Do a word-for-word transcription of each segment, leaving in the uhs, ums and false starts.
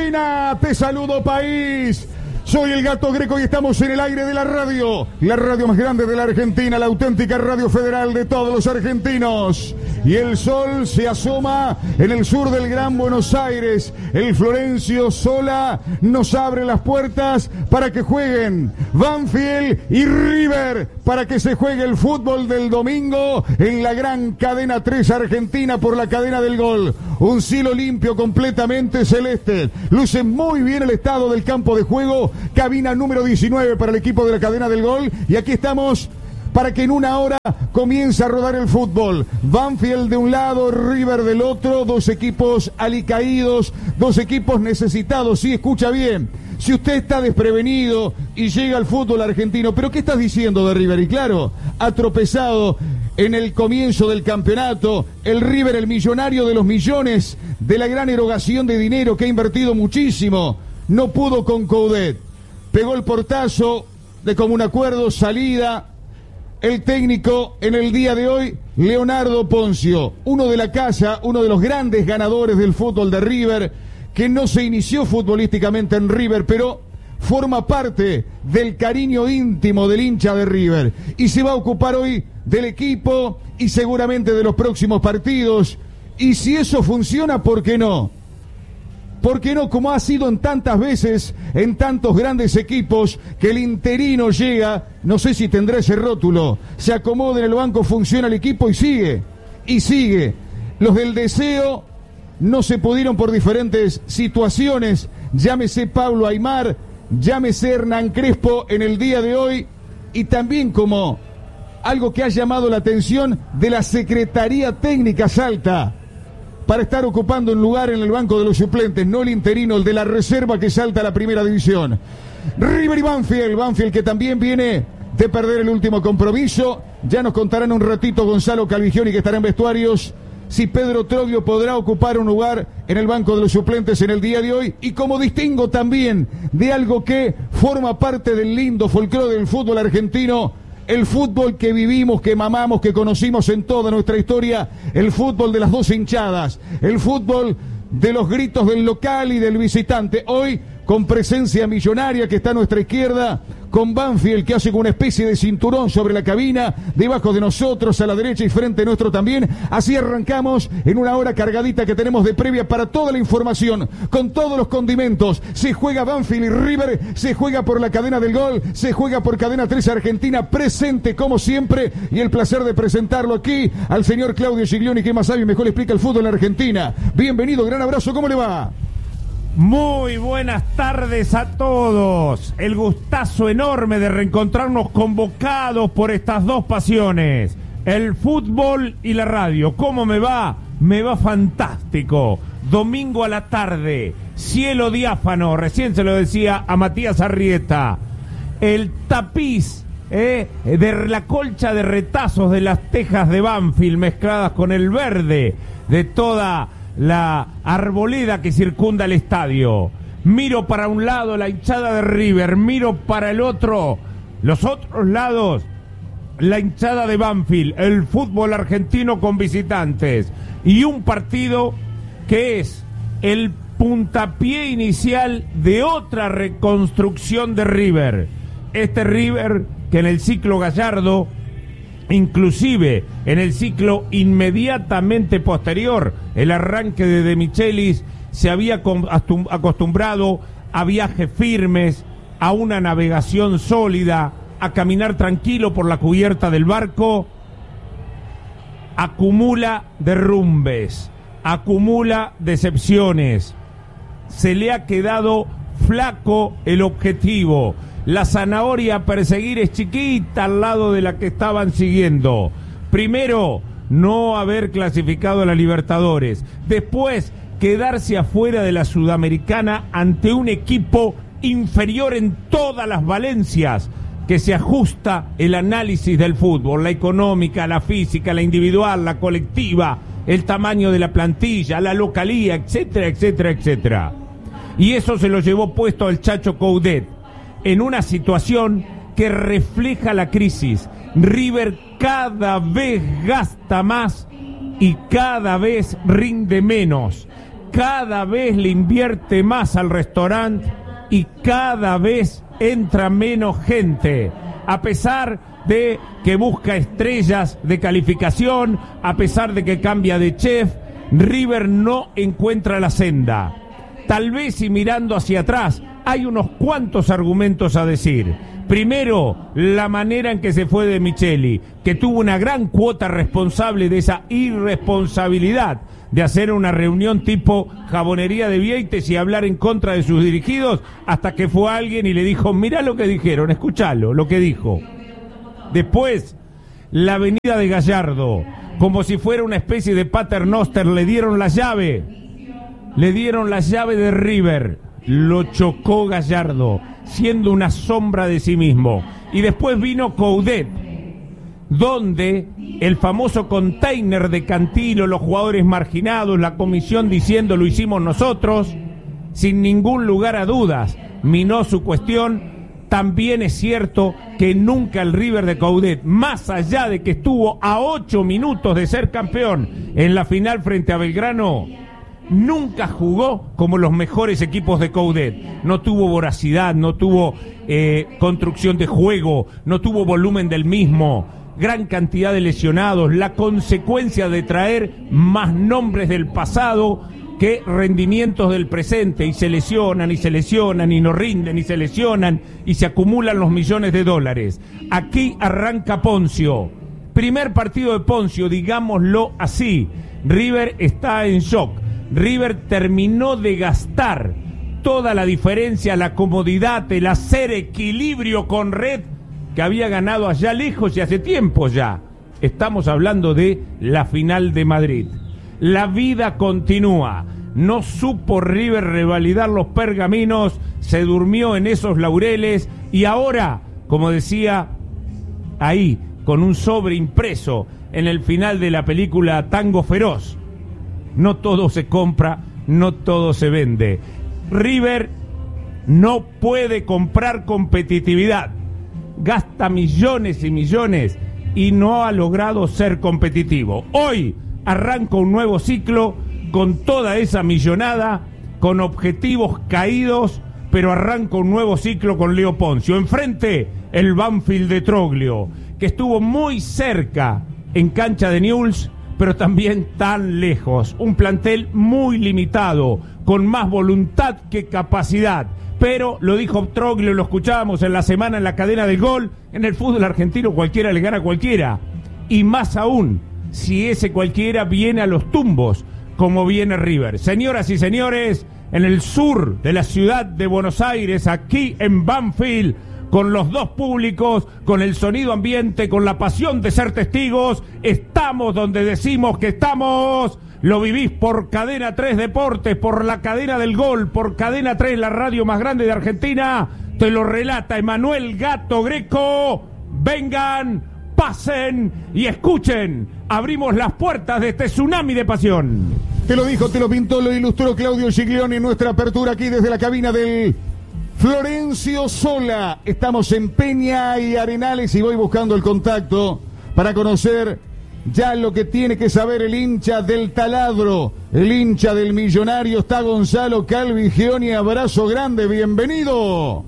Argentina. Te saludo, país. Soy el Gato Greco y estamos en el aire de la radio, la radio más grande de la Argentina, la auténtica radio federal de todos los argentinos. Y el sol se asoma en el sur del Gran Buenos Aires. El Florencio Sola nos abre las puertas para que jueguen Banfield y River, para que se juegue el fútbol del domingo en la gran cadena tres Argentina por la cadena del gol. Un cielo limpio completamente celeste. Luce muy bien el estado del campo de juego. Cabina número diecinueve para el equipo de la cadena del gol. Y aquí estamos para que en una hora comience a rodar el fútbol. Banfield de un lado, River del otro. Dos equipos alicaídos, dos equipos necesitados. Sí, escucha bien. Si usted está desprevenido y llega al fútbol argentino, ¿pero qué estás diciendo de River? Y claro, ha tropezado en el comienzo del campeonato. El River, el millonario de los millones, de la gran erogación de dinero que ha invertido muchísimo, no pudo con Coudet. Pegó el portazo de común acuerdo, salida. El técnico en el día de hoy, Leonardo Poncio, uno de la casa, uno de los grandes ganadores del fútbol de River, que no se inició futbolísticamente en River, pero forma parte del cariño íntimo del hincha de River. Y se va a ocupar hoy del equipo y seguramente de los próximos partidos. Y si eso funciona, ¿por qué no? ¿Por qué no? Como ha sido en tantas veces, en tantos grandes equipos, que el interino llega, no sé si tendrá ese rótulo, se acomoda en el banco, funciona el equipo y sigue, y sigue. Los del deseo no se pudieron por diferentes situaciones, llámese Pablo Aimar, llámese Hernán Crespo en el día de hoy, y también como algo que ha llamado la atención de la Secretaría Técnica Salta, para estar ocupando un lugar en el banco de los suplentes, no el interino, el de la reserva que salta a la primera división. River y Banfield, Banfield que también viene de perder el último compromiso. Ya nos contarán un ratito Gonzalo Calvigioni, que estará en vestuarios, si Pedro Troglio podrá ocupar un lugar en el banco de los suplentes en el día de hoy. Y como distingo también de algo que forma parte del lindo folclore del fútbol argentino, el fútbol que vivimos, que mamamos, que conocimos en toda nuestra historia, el fútbol de las dos hinchadas, el fútbol de los gritos del local y del visitante. Hoy, con presencia millonaria que está a nuestra izquierda, con Banfield que hace una especie de cinturón sobre la cabina, debajo de nosotros, a la derecha y frente nuestro también. Así arrancamos en una hora cargadita que tenemos de previa para toda la información, con todos los condimentos. Se juega Banfield y River, se juega por la cadena del gol, se juega por cadena tres Argentina, presente como siempre, y el placer de presentarlo aquí al señor Claudio Giglioni, que más sabe y mejor explica el fútbol en Argentina. Bienvenido, gran abrazo, ¿cómo le va? Muy buenas tardes a todos. El gustazo enorme de reencontrarnos convocados por estas dos pasiones, el fútbol y la radio. ¿Cómo me va? Me va fantástico. Domingo a la tarde, cielo diáfano, recién se lo decía a Matías Arrieta. El tapiz eh, de la colcha de retazos de las tejas de Banfield mezcladas con el verde de toda la arboleda que circunda el estadio. Miro para un lado la hinchada de River, miro para el otro, los otros lados, la hinchada de Banfield, el fútbol argentino con visitantes, y un partido que es el puntapié inicial de otra reconstrucción de River. Este River que en el ciclo Gallardo, inclusive en el ciclo inmediatamente posterior, el arranque de De Michelis, se había acostumbrado a viajes firmes, a una navegación sólida, a caminar tranquilo por la cubierta del barco. Acumula derrumbes, acumula decepciones, se le ha quedado flaco el objetivo. La zanahoria a perseguir es chiquita al lado de la que estaban siguiendo. Primero, no haber clasificado a la Libertadores. Después, quedarse afuera de la Sudamericana ante un equipo inferior en todas las valencias que se ajusta el análisis del fútbol, la económica, la física, la individual, la colectiva, el tamaño de la plantilla, la localía, etcétera, etcétera, etcétera. Y eso se lo llevó puesto el Chacho Coudet en una situación que refleja la crisis. River cada vez gasta más y cada vez rinde menos. cada vez le invierte más al restaurante y cada vez entra menos gente, a pesar de que busca estrellas de calificación, a pesar de que cambia de chef, River no encuentra la senda. Tal vez, y mirando hacia atrás, hay unos cuantos argumentos a decir. Primero, la manera en que se fue De Micheli, que tuvo una gran cuota responsable de esa irresponsabilidad de hacer una reunión tipo Jabonería de Vieites y hablar en contra de sus dirigidos, hasta que fue alguien y le dijo, mirá lo que dijeron, escuchalo, lo que dijo. Después, la venida de Gallardo, como si fuera una especie de paternoster, le dieron la llave, le dieron la llave de River, lo chocó Gallardo, siendo una sombra de sí mismo. Y después vino Coudet, donde el famoso container de Cantilo, los jugadores marginados, la comisión diciendo lo hicimos nosotros, sin ningún lugar a dudas, minó su cuestión. También es cierto que nunca el River de Coudet, más allá de que estuvo a ocho minutos de ser campeón en la final frente a Belgrano, nunca jugó como los mejores equipos de Coudet. No tuvo voracidad, no tuvo eh, construcción de juego, no tuvo volumen del mismo, gran cantidad de lesionados, la consecuencia de traer más nombres del pasado que rendimientos del presente, y se lesionan y se lesionan y no rinden y se lesionan y se acumulan los millones de dólares. Aquí arranca Poncio, primer partido de Poncio, digámoslo así. River está en shock. River terminó de gastar toda la diferencia, la comodidad, el hacer equilibrio con Red, que había ganado allá lejos y hace tiempo ya. Estamos hablando de la final de Madrid. La vida continúa. No supo River revalidar los pergaminos, se durmió en esos laureles y ahora, como decía ahí, con un sobre impreso en el final de la película Tango Feroz, no todo se compra, no todo se vende. River no puede comprar competitividad, gasta millones y millones y no ha logrado ser competitivo. Hoy arranca un nuevo ciclo con toda esa millonada, con objetivos caídos, pero arranca un nuevo ciclo con Leo Poncio. Enfrente, el Banfield de Troglio, que estuvo muy cerca en cancha de Newell's, pero también tan lejos. Un plantel muy limitado, con más voluntad que capacidad. Pero, lo dijo Troglio, lo escuchábamos en la semana en la cadena del gol, en el fútbol argentino cualquiera le gana a cualquiera. Y más aún, si ese cualquiera viene a los tumbos, como viene River. Señoras y señores, en el sur de la ciudad de Buenos Aires, aquí en Banfield, con los dos públicos, con el sonido ambiente, con la pasión de ser testigos, estamos donde decimos que estamos. Lo vivís por Cadena tres Deportes, por la cadena del gol, por Cadena tres, la radio más grande de Argentina. Te lo relata Emanuel Gato Greco. Vengan, pasen y escuchen. Abrimos las puertas de este tsunami de pasión. Te lo dijo, te lo pintó, lo ilustró Claudio Giglioni en nuestra apertura aquí desde la cabina del Florencio Sola. Estamos en Peña y Arenales y voy buscando el contacto para conocer ya lo que tiene que saber el hincha del Taladro, el hincha del Millonario. Está Gonzalo Calvigioni, abrazo grande, bienvenido.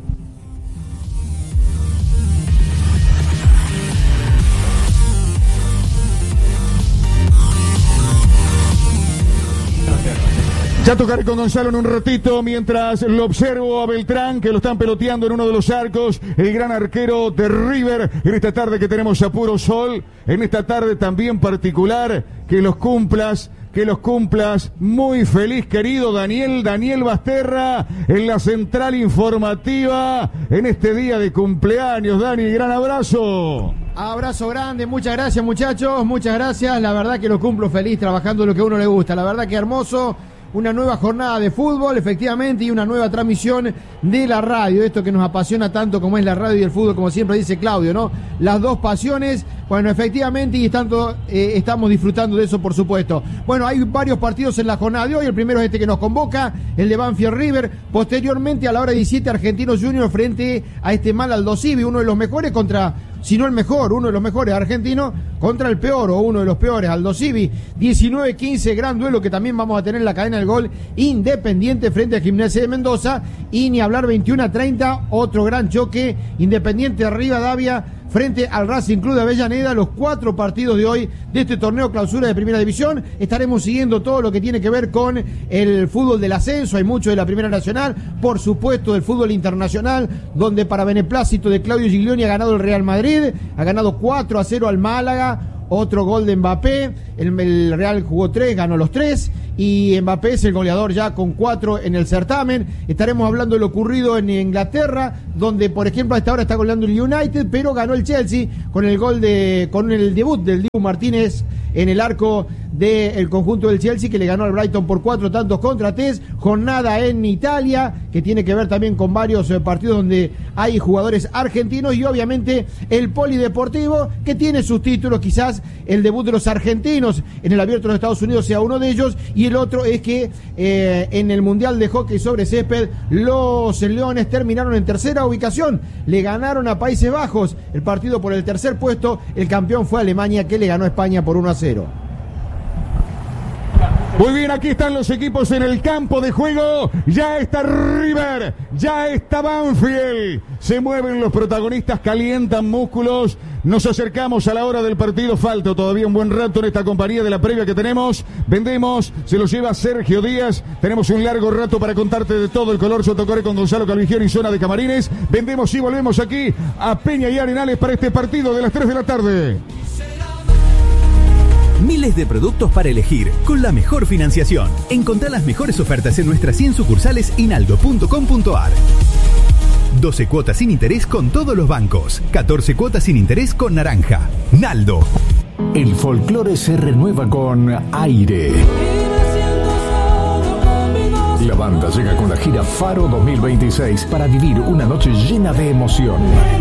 Ya tocaré con Gonzalo en un ratito mientras lo observo a Beltrán, que lo están peloteando en uno de los arcos, el gran arquero de River, en esta tarde que tenemos a puro sol, en esta tarde también particular, que los cumplas, que los cumplas, muy feliz querido Daniel, Daniel Basterra, en la central informativa, en este día de cumpleaños. Dani, gran abrazo. Abrazo grande, muchas gracias muchachos, muchas gracias, la verdad que lo cumplo feliz trabajando lo que a uno le gusta, la verdad que hermoso. Una nueva jornada de fútbol, efectivamente, y una nueva transmisión de la radio, esto que nos apasiona tanto como es la radio y el fútbol, como siempre dice Claudio, ¿no? Las dos pasiones, bueno, efectivamente, y tanto eh, estamos disfrutando de eso, por supuesto. Bueno, hay varios partidos en la jornada de hoy, el primero es este que nos convoca, el de Banfield River, posteriormente a la hora diecisiete, Argentinos Juniors frente a este mal Aldo Civi, uno de los mejores contra sino el mejor, uno de los mejores argentinos, contra el peor o uno de los peores, Aldo Civi. diecinueve quince, gran duelo que también vamos a tener en la cadena del gol, Independiente frente a Gimnasia de Mendoza. Y ni hablar, veintiuno a treinta, otro gran choque, Independiente Rivadavia frente al Racing Club de Avellaneda. Los cuatro partidos de hoy de este torneo clausura de Primera División. Estaremos siguiendo todo lo que tiene que ver con el fútbol del ascenso. Hay mucho de la Primera Nacional, por supuesto del fútbol internacional, donde para beneplácito de Claudio Giglioni ha ganado el Real Madrid, ha ganado cuatro a cero al Málaga. Otro gol de Mbappé, el, el Real jugó tres, ganó los tres, y Mbappé es el goleador ya con cuatro en el certamen. Estaremos hablando de lo ocurrido en Inglaterra, donde por ejemplo a esta hora está goleando el United, pero ganó el Chelsea con el gol de, con el debut del Dibu Martínez en el arco del conjunto del Chelsea, que le ganó al Brighton por cuatro tantos contra tres. Jornada en Italia, que tiene que ver también con varios eh, partidos donde hay jugadores argentinos, y obviamente el polideportivo, que tiene sus títulos. Quizás el debut de los argentinos en el Abierto de los Estados Unidos sea uno de ellos, y el otro es que eh, en el Mundial de Hockey sobre Césped los Leones terminaron en tercera ubicación, le ganaron a Países Bajos el partido por el tercer puesto. El campeón fue Alemania, que le ganó a España por uno a cero. Muy bien, aquí están los equipos en el campo de juego. Ya está River, ya está Banfield. Se mueven los protagonistas, calientan músculos. Nos acercamos a la hora del partido. Falta todavía un buen rato en esta compañía de la previa que tenemos. Vendemos, se lo lleva Sergio Díaz. Tenemos un largo rato para contarte de todo el color Sotocore con Gonzalo Calvigione y zona de camarines. Vendemos y volvemos aquí a Peña y Arenales para este partido de las tres de la tarde. Miles de productos para elegir, con la mejor financiación. Encontrá las mejores ofertas en nuestras cien sucursales y naldo punto com punto a r. doce cuotas sin interés con todos los bancos. catorce cuotas sin interés con Naranja. Naldo. El folclore se renueva con Aire. La banda llega con la gira Faro dos mil veintiséis para vivir una noche llena de emoción.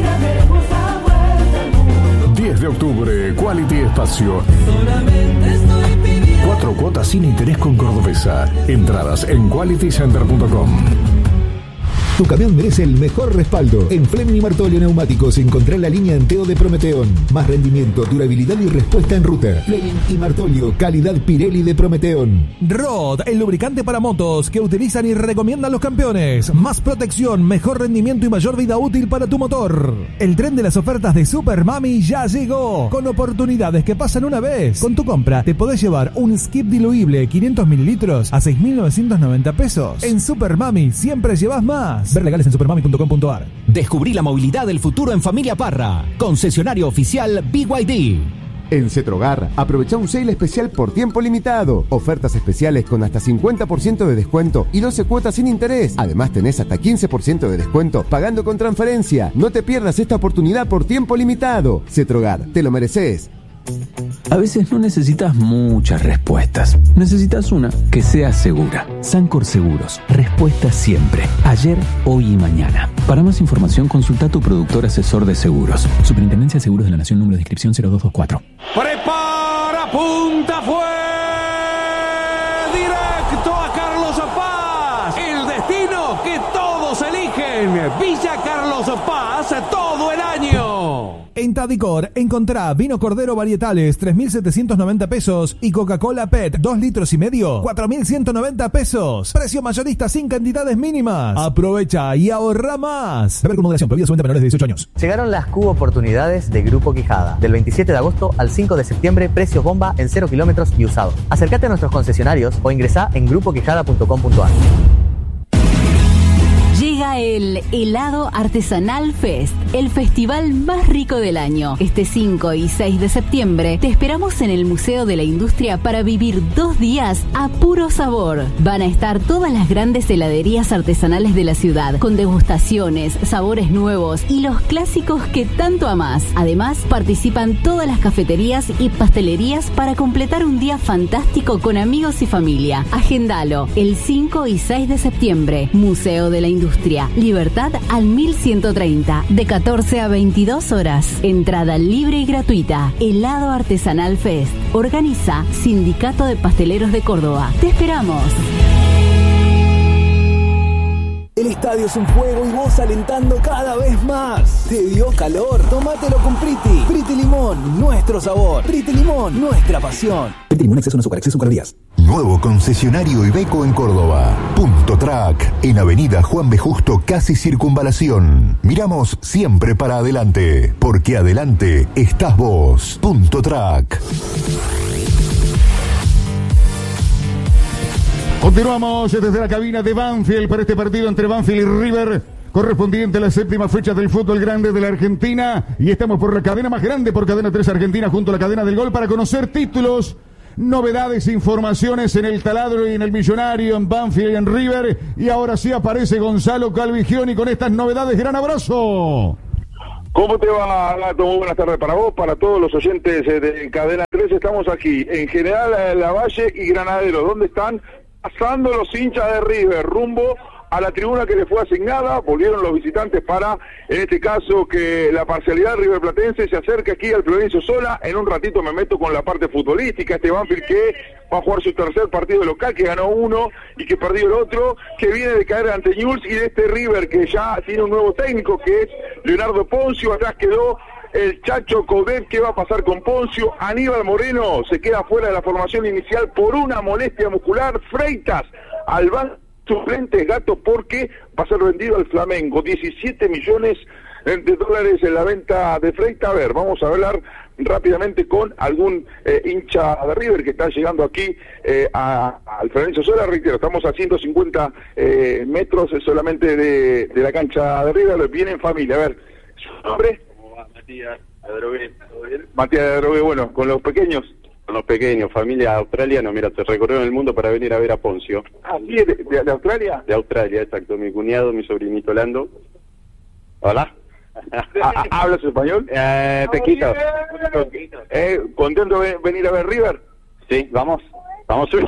diez de octubre, Quality Espacio. Cuatro cuotas sin interés con Cordobesa. Entradas en quality center punto com. Tu camión merece el mejor respaldo. En Fleming y Martolio Neumáticos encontrá la línea Enteo de Prometeón. Más rendimiento, durabilidad y respuesta en ruta. Fleming y Martolio, calidad Pirelli de Prometeón. Rod, el lubricante para motos que utilizan y recomiendan los campeones. Más protección, mejor rendimiento y mayor vida útil para tu motor. El tren de las ofertas de Super Mami ya llegó. Con oportunidades que pasan una vez. Con tu compra te podés llevar un skip diluible quinientos mililitros a seis mil novecientos noventa pesos. En Super Mami siempre llevas más. Ver legales en supermami punto com punto a r. Descubrí la movilidad del futuro en Familia Parra. Concesionario oficial B Y D. En Cetrogar, aprovecha un sale especial por tiempo limitado. Ofertas especiales con hasta cincuenta por ciento de descuento y doce cuotas sin interés. Además tenés hasta quince por ciento de descuento pagando con transferencia. No te pierdas esta oportunidad por tiempo limitado. Cetrogar, te lo mereces. A veces no necesitas muchas respuestas. Necesitas una que sea segura. Sancor Seguros. Respuesta siempre. Ayer, hoy y mañana. Para más información, consulta a tu productor asesor de seguros. Superintendencia de Seguros de la Nación, número de inscripción cero dos dos cuatro. Prepara, punta, fue directo a Carlos Paz. El destino que todos eligen. Villa Carlos Paz todo el año. En Tadicor encontrá vino Cordero Varietales tres mil setecientos noventa pesos y Coca-Cola P E T dos litros y medio cuatro mil ciento noventa pesos. Precio mayorista sin cantidades mínimas. Aprovecha y ahorra más. Beber con moderación, prohibido su venta a menores de dieciocho años. Llegaron las Cubo Oportunidades de Grupo Quijada. Del veintisiete de agosto al cinco de septiembre, precios bomba en cero kilómetros y usados. Acércate a nuestros concesionarios o ingresá en grupo quijada punto com punto a r. Llega el Helado Artesanal Fest, el festival más rico del año. Este cinco y seis de septiembre te esperamos en el Museo de la Industria para vivir dos días a puro sabor. Van a estar todas las grandes heladerías artesanales de la ciudad, con degustaciones, sabores nuevos y los clásicos que tanto amás. Además, participan todas las cafeterías y pastelerías para completar un día fantástico con amigos y familia. Agendalo, el cinco y seis de septiembre, Museo de la Industria. Libertad al mil ciento treinta, de catorce a veintidós horas. Entrada libre y gratuita. Helado Artesanal Fest. Organiza Sindicato de Pasteleros de Córdoba. Te esperamos. El estadio estadio es un fuego y vos alentando cada vez más. ¿Te dio calor? Tómatelo con Priti. Priti Limón, nuestro sabor. Priti Limón, nuestra pasión. Priti Limón, exceso en azúcar, exceso en calorías. Nuevo concesionario Iveco en Córdoba. Punto Track, en Avenida Juan B. Justo, casi Circunvalación. Miramos siempre para adelante, porque adelante estás vos. Punto Track. Continuamos desde la cabina de Banfield para este partido entre Banfield y River, correspondiente a la séptima fecha del fútbol grande de la Argentina. Y estamos por la cadena más grande, por Cadena tres Argentina, junto a la cadena del gol, para conocer títulos, novedades, informaciones en el Taladro y en el Millonario, en Banfield y en River. Y ahora sí aparece Gonzalo Calvigioni con estas novedades. Gran abrazo. ¿Cómo te va, Gato? Muy buenas tardes para vos, para todos los oyentes de Cadena tres. Estamos aquí, en General Lavalle y Granadero. ¿Dónde están? Pasando los hinchas de River, rumbo a la tribuna que les fue asignada. Volvieron los visitantes para, en este caso, que la parcialidad River Platense se acerque aquí al Florencio Sola. En un ratito me meto con la parte futbolística. Este Banfield que va a jugar su tercer partido local, que ganó uno y que perdió el otro, que viene de caer ante Newell's, y de este River que ya tiene un nuevo técnico, que es Leonardo Poncio. Atrás quedó el Chacho Coudet. ¿Qué va a pasar con Poncio? Aníbal Moreno se queda fuera de la formación inicial por una molestia muscular. Freitas al banco suplente, Gato, porque va a ser vendido al Flamengo. diecisiete millones de dólares en la venta de Freitas. A ver, vamos a hablar rápidamente con algún eh, hincha de River que está llegando aquí eh, a, al Florencio Sola. Reitero, estamos a ciento cincuenta eh, metros solamente de, de la cancha de River. Viene en familia. A ver, ¿su nombre? Matías de Drogué, ¿todo bien? Matías de Drogué, bueno, con los pequeños. Con los pequeños, familia australiana, mira, se recorrieron el mundo para venir a ver a Poncio. Ah, ¿sí? ¿De, de, de Australia? De Australia, exacto, mi cuñado, mi sobrinito Lando. Hola. ¿Hablas español? Eh, Pequito. Eh, ¿Contento de venir a ver River? Sí, vamos, vamos a ver.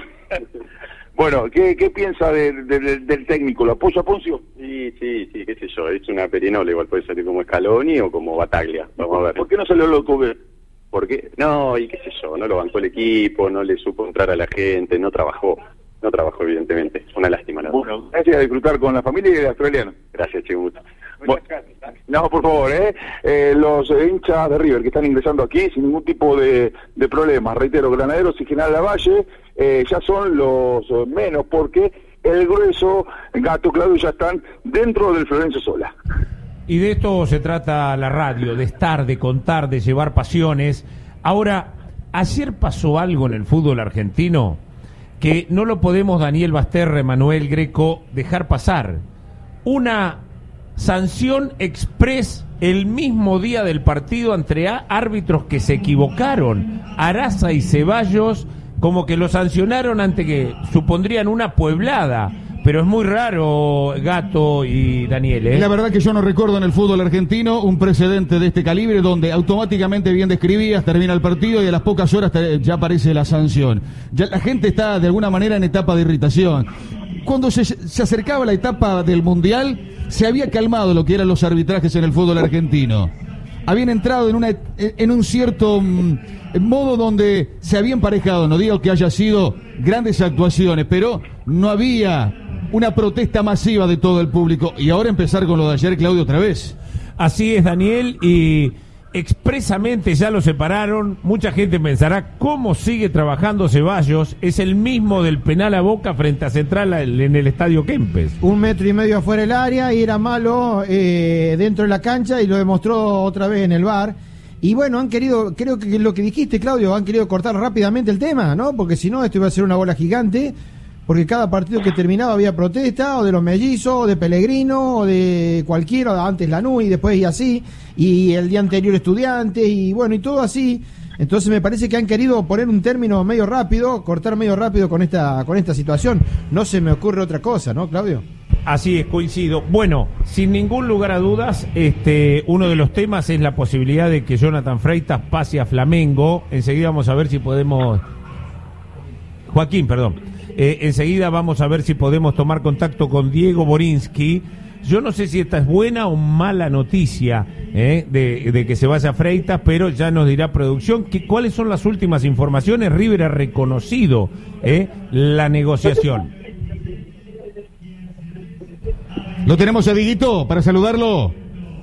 Bueno, ¿qué, qué piensa de, de, de, del técnico? ¿Lo apoya a Poncio? Sí, sí, sí, qué sé yo, es una perinola, igual puede salir como Scaloni o como Bataglia, vamos a ver. ¿Por qué no salió lo Coudet? ¿Por qué? No, y qué sé yo, no lo bancó el equipo, no le supo entrar a la gente, no trabajó, no trabajó evidentemente, una lástima la verdad. Bueno, gracias a disfrutar con la familia y el australiano. Gracias, Chimuto. Bueno, no, por favor, ¿eh? eh los hinchas de River que están ingresando aquí sin ningún tipo de, de problemas, reitero, Granaderos y General Lavalle eh, ya son los menos, porque el grueso, Gato, Claudio, ya están dentro del Florencio Sola. Y de esto se trata la radio, de estar, de contar, de llevar pasiones. Ahora, ayer pasó algo en el fútbol argentino que no lo podemos, Daniel Basterre, Manuel Greco, dejar pasar. Una sanción express el mismo día del partido entre árbitros que se equivocaron. Araza y Ceballos, como que lo sancionaron ante que supondrían una pueblada. Pero es muy raro, Gato y Daniel, ¿eh? La verdad que yo no recuerdo en el fútbol argentino un precedente de este calibre donde automáticamente, bien describías, termina el partido y a las pocas horas ya aparece la sanción. Ya la gente está de alguna manera en etapa de irritación. Cuando se, se acercaba la etapa del Mundial, se había calmado lo que eran los arbitrajes en el fútbol argentino. Habían entrado en, una, en un cierto mm, modo donde se había emparejado. No digo que haya sido grandes actuaciones, pero no había una protesta masiva de todo el público. Y ahora empezar con lo de ayer, Claudio, otra vez. Así es, Daniel, y expresamente ya lo separaron. Mucha gente pensará cómo sigue trabajando Ceballos. Es el mismo del penal a Boca frente a Central en el Estadio Kempes. Un metro y medio afuera del área y era malo eh, dentro de la cancha, y lo demostró otra vez en el V A R. Y bueno, han querido, creo que lo que dijiste, Claudio, han querido cortar rápidamente el tema, ¿no? Porque si no, esto iba a ser una bola gigante. Porque cada partido que terminaba había protesta, o de los mellizos, o de Pellegrino, o de cualquiera, antes Lanús y después y así, y el día anterior Estudiantes, y bueno, y todo así. Entonces me parece que han querido poner un término medio rápido, cortar medio rápido con esta con esta situación. No se me ocurre otra cosa, ¿no, Claudio? Así es, coincido. Bueno, sin ningún lugar a dudas, este uno de los temas es la posibilidad de que Jonathan Freitas pase a Flamengo. Enseguida vamos a ver si podemos... Joaquín, perdón. Eh, enseguida vamos a ver si podemos tomar contacto con Diego Borinsky. Yo no sé si esta es buena o mala noticia eh, de, de que se vaya Freitas, pero ya nos dirá producción que, cuáles son las últimas informaciones. River ha reconocido eh, la negociación. ¿Lo tenemos a Dieguito para saludarlo?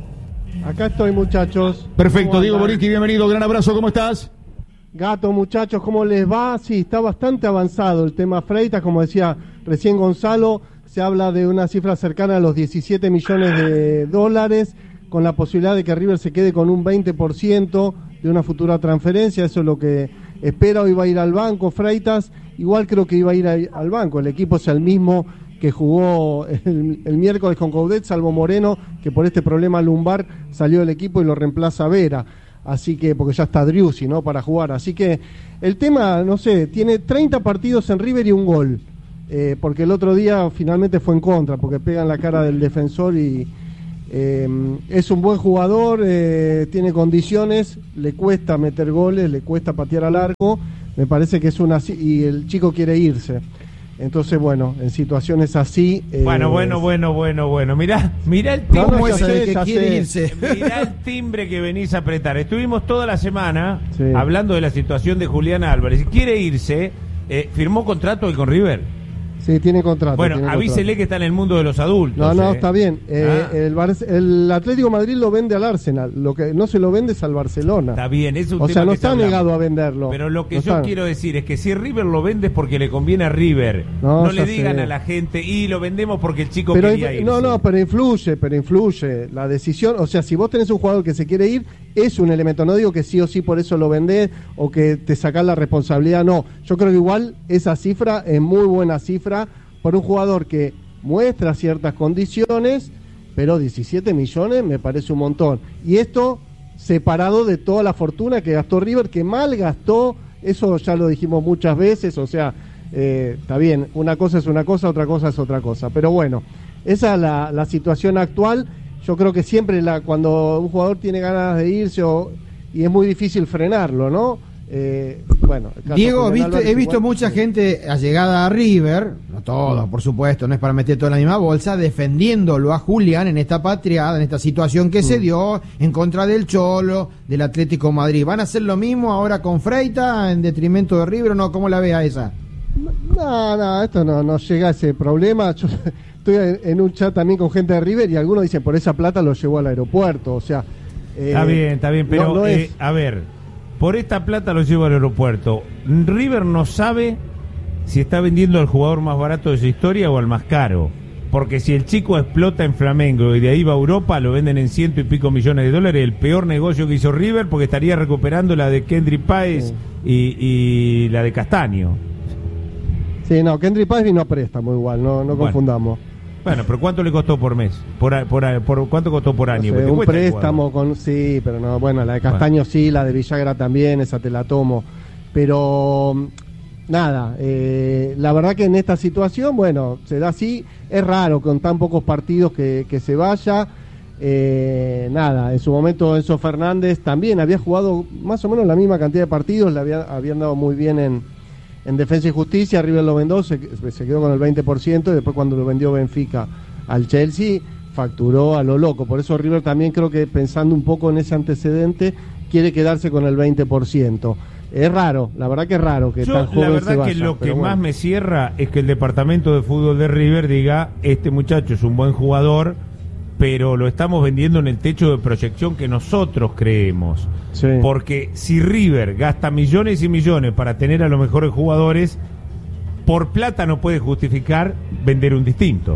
Acá estoy, muchachos. Perfecto, Diego Borichi, bienvenido, gran abrazo, ¿cómo estás? Gato, muchachos, ¿cómo les va? Sí, está bastante avanzado el tema Freitas, como decía recién Gonzalo, se habla de una cifra cercana a los diecisiete millones de dólares, con la posibilidad de que River se quede con un veinte por ciento de una futura transferencia, eso es lo que espera. Hoy va a ir al banco Freitas, igual creo que iba a ir a, al banco, el equipo es el mismo que jugó el, el miércoles con Coudet, salvo Moreno, que por este problema lumbar salió del equipo y lo reemplaza Vera. Así que, porque ya está Driussi, ¿no?, para jugar. Así que el tema, no sé, tiene treinta partidos en River y un gol. Eh, porque el otro día finalmente fue en contra, porque pega en la cara del defensor y eh, es un buen jugador, eh, tiene condiciones, le cuesta meter goles, le cuesta patear al arco. Me parece que es una... y el chico quiere irse. Entonces, bueno, en situaciones así... Eh, bueno, bueno, bueno, bueno, bueno. Mirá, mirá el timbre, no, no, sé, que quiere irse. Mirá el timbre que venís a apretar. Estuvimos toda la semana sí. hablando de la situación de Julián Álvarez. Quiere irse, eh, firmó contrato hoy con River. Sí, tiene contrato. Bueno, tiene avísele contrato. que está en el mundo de los adultos. No, no, eh. está bien. Eh, ah. el, Bar el Atlético de Madrid lo vende al Arsenal. Lo que no se lo vende es al Barcelona. Está bien, es un O tema sea, no que está hablamos. negado a venderlo. Pero lo que no yo está. quiero decir es que si River lo vende es porque le conviene a River. No, No, le ya digan sé. a la gente y lo vendemos porque el chico Pero quería irse. no, no, pero influye, pero influye la decisión. O sea, si vos tenés un jugador que se quiere ir, es un elemento. No digo que sí o sí por eso lo vendés o que te sacás la responsabilidad. No, yo creo que igual esa cifra es muy buena cifra por un jugador que muestra ciertas condiciones, pero diecisiete millones me parece un montón. Y esto separado de toda la fortuna que gastó River, que mal gastó, eso ya lo dijimos muchas veces, o sea, eh, está bien, una cosa es una cosa, otra cosa es otra cosa. Pero bueno, esa es la, la situación actual. Yo creo que siempre la, cuando un jugador tiene ganas de irse o, y es muy difícil frenarlo, ¿no? Eh, bueno, el caso Diego, Julián visto, Álvarez he visto igual, mucha sí. gente allegada a River, no todos, por supuesto, no es para meter todo en la misma bolsa, defendiéndolo a Julián en esta patriada, en esta situación que mm. se dio en contra del Cholo, del Atlético de Madrid. ¿Van a hacer lo mismo ahora con Freitas en detrimento de River o no? ¿Cómo la ve a esa? No, no, esto no, no llega a ese problema. Yo estoy en, en un chat también con gente de River y algunos dicen por esa plata lo llevó al aeropuerto, o sea... Eh, está bien, está bien, pero no, no eh, es... a ver... Por esta plata lo llevo al aeropuerto. River no sabe si está vendiendo al jugador más barato de su historia o al más caro. Porque si el chico explota en Flamengo y de ahí va a Europa, lo venden en ciento y pico millones de dólares. El peor negocio que hizo River porque estaría recuperando la de Kendrick Páez sí. y, y la de Castaño. Sí, no, Kendrick Páez vino a préstamo igual, no, no bueno. confundamos. Bueno, pero ¿cuánto le costó por mes? ¿Por, por, por ¿Cuánto costó por año? No sé, un préstamo con... Sí, pero no, bueno, la de Castaño bueno. sí, la de Villagra también, esa te la tomo. Pero, nada, eh, la verdad que en esta situación, bueno, se da así. Es raro con tan pocos partidos que, que se vaya. Eh, nada, en su momento Enzo Fernández también había jugado más o menos la misma cantidad de partidos, le había, habían dado muy bien en... En Defensa y Justicia, River lo vendió, se, se quedó con el veinte por ciento y después cuando lo vendió Benfica al Chelsea, facturó a lo loco. Por eso River también creo que pensando un poco en ese antecedente, quiere quedarse con el veinte por ciento. Es raro, la verdad que es raro que Yo, tan joven la verdad se vaya, que lo que bueno. más me cierra es que el departamento de fútbol de River diga, este muchacho es un buen jugador, pero lo estamos vendiendo en el techo de proyección que nosotros creemos. Sí. Porque si River gasta millones y millones para tener a los mejores jugadores, por plata no puede justificar vender un distinto.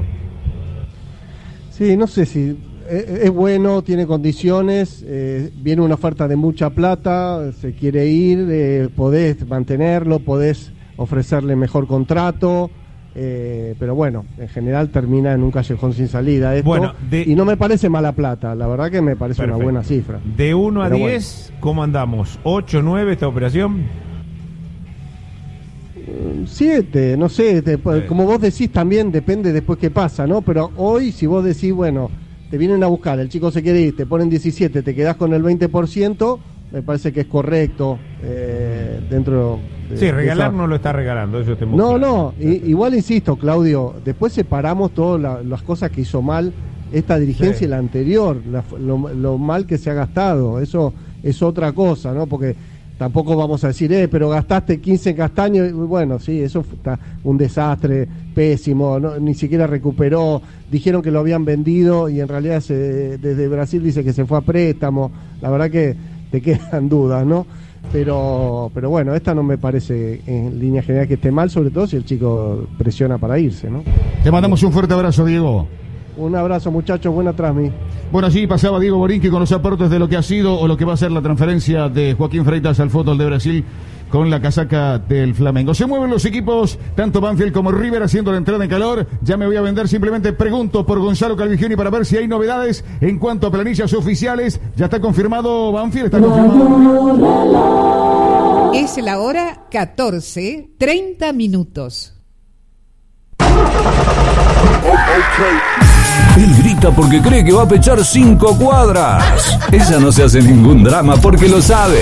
Sí, no sé si es, es bueno, tiene condiciones, eh, viene una oferta de mucha plata, se quiere ir, eh, podés mantenerlo, podés ofrecerle mejor contrato. Eh, pero bueno, en general termina en un callejón sin salida esto, bueno, de... y no me parece mala plata, la verdad que me parece Perfecto. Una buena cifra. De uno a diez, bueno. ¿Cómo andamos? ¿ocho, nueve esta operación? siete, no sé, te, sí. Como vos decís también depende después qué pasa, ¿no? Pero hoy si vos decís, bueno, te vienen a buscar, el chico se quiere ir, te ponen diecisiete, te quedás con el veinte por ciento, me parece que es correcto eh, dentro de, sí, regalar de esa... no lo está regalando, eso te no, no, i, igual insisto, Claudio, después separamos todas la, las cosas que hizo mal esta dirigencia sí. y la anterior, la, lo, lo mal que se ha gastado, eso es otra cosa, ¿no? Porque tampoco vamos a decir, eh, pero gastaste quince en castaño. Bueno, sí, eso fue un desastre, pésimo, no, ni siquiera recuperó. Dijeron que lo habían vendido y en realidad se, desde Brasil dice que se fue a préstamo. La verdad que te quedan dudas, ¿no? Pero, pero bueno, esta no me parece en línea general que esté mal, sobre todo si el chico presiona para irse, ¿no? Te mandamos un fuerte abrazo, Diego. Un abrazo, muchachos, buena transmi. Bueno, allí pasaba Diego Borinqui con los aportes de lo que ha sido o lo que va a ser la transferencia de Joaquín Freitas al fútbol de Brasil con la casaca del Flamengo. Se mueven los equipos, tanto Banfield como River, haciendo la entrada en calor. Ya me voy a vender, simplemente pregunto por Gonzalo Calvigioni para ver si hay novedades en cuanto a planillas oficiales. Ya está confirmado Banfield, está confirmado. Es la hora catorce, treinta minutos. Él grita porque cree que va a pechar cinco cuadras. Ella no se hace ningún drama porque lo sabe.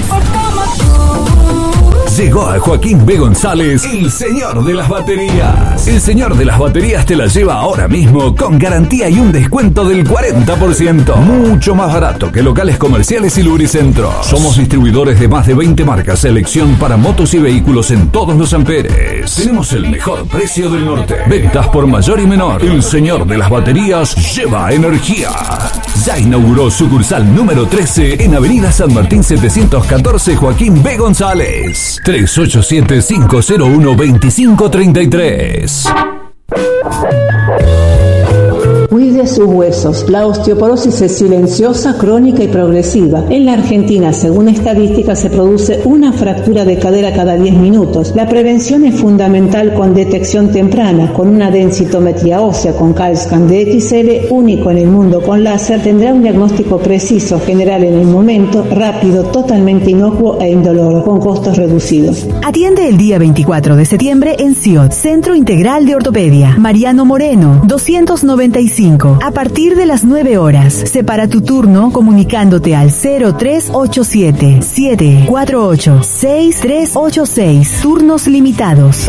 Llegó a Joaquín B. González, el señor de las baterías. El señor de las baterías te la lleva ahora mismo con garantía y un descuento del cuarenta por ciento. Mucho más barato que locales comerciales y lubricentros. Somos distribuidores de más de veinte marcas, selección para motos y vehículos en todos los amperes. Tenemos el mejor precio del norte. Ventas por mayor y menor. El señor de las baterías lleva energía. Ya inauguró sucursal número trece en Avenida San Martín setecientos catorce, Joaquín B. González. tres ocho siete, cinco cero uno, dos cinco tres tres. Cuide sus huesos. La osteoporosis es silenciosa, crónica y progresiva. En la Argentina, según estadísticas, se produce una fractura de cadera cada diez minutos. La prevención es fundamental con detección temprana. Con una densitometría ósea con CALSCAN D X L, único en el mundo con láser, tendrá un diagnóstico preciso, general en el momento, rápido, totalmente inocuo e indoloro, con costos reducidos. Atiende el día veinticuatro de septiembre en C I O T, Centro Integral de Ortopedia. Mariano Moreno, doscientos noventa y cinco. A partir de las nueve horas. Separa tu turno comunicándote al cero tres ocho siete, siete cuatro ocho, seis tres ocho seis. Turnos limitados.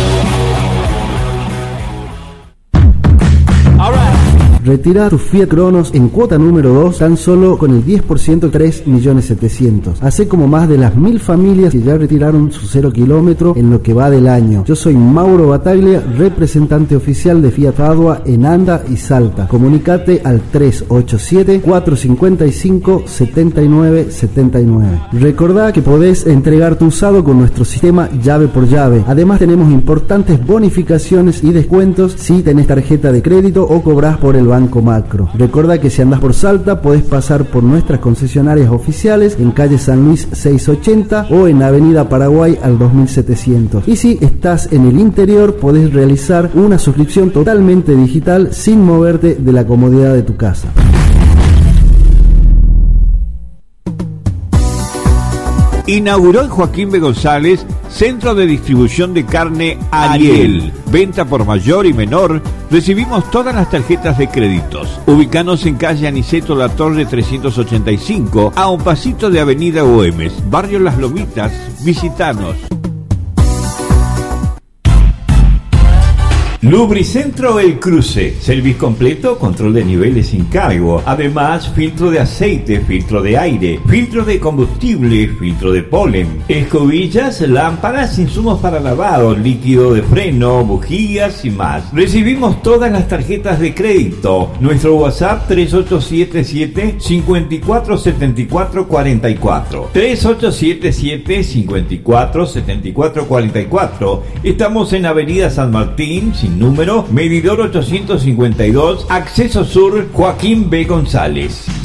Retira tu Fiat Cronos en cuota número dos tan solo con el diez por ciento, tres millones setecientos. Hace como más de las mil familias que ya retiraron su cero kilómetro en lo que va del año. Yo soy Mauro Bataglia, representante oficial de Fiat Padua en Anda y Salta. Comunicate al tres ocho siete, cuatro cinco cinco, siete nueve siete nueve. Recordá que podés entregar tu usado con nuestro sistema llave por llave. Además tenemos importantes bonificaciones y descuentos si tenés tarjeta de crédito o cobrás por el Banco Macro. Recuerda que si andás por Salta podés pasar por nuestras concesionarias oficiales en calle San Luis seiscientos ochenta o en Avenida Paraguay al dos mil setecientos. Y si estás en el interior podés realizar una suscripción totalmente digital sin moverte de la comodidad de tu casa. Inauguró en Joaquín B. González Centro de Distribución de Carne Ariel. Venta por mayor y menor. Recibimos todas las tarjetas de créditos. Ubicanos en calle Aniceto La Torre trescientos ochenta y cinco, a un pasito de Avenida Güemes, Barrio Las Lomitas. Visitanos. Lubricentro El Cruce, servicio completo, control de niveles sin cargo, además filtro de aceite, filtro de aire, filtro de combustible, filtro de polen, escobillas, lámparas, insumos para lavado, líquido de freno, bujías y más. Recibimos todas las tarjetas de crédito. Nuestro WhatsApp tres ocho siete siete, cinco cuatro siete cuatro cuatro cuatro, tres ocho siete siete, cinco cuatro siete cuatro cuatro cuatro. Estamos en Avenida San Martín, sin número, medidor ochocientos cincuenta y dos, acceso sur, Joaquín B. González.